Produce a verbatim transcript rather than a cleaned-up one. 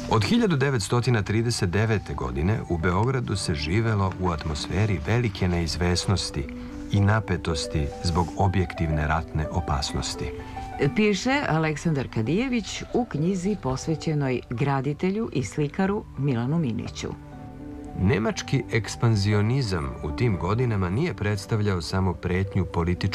Od hiljadu devetsto trideset devete. godine u Beogradu se živelo u atmosferi velike neizvesnosti i napetosti zbog objektivne ratne opasnosti. Piše Aleksandar Kadijević u knjizi posvećenoj graditelju i slikaru Milanu Miniću. Nemački ekspanzionizam u tim godinama nije predstavljao samo pretnju političkog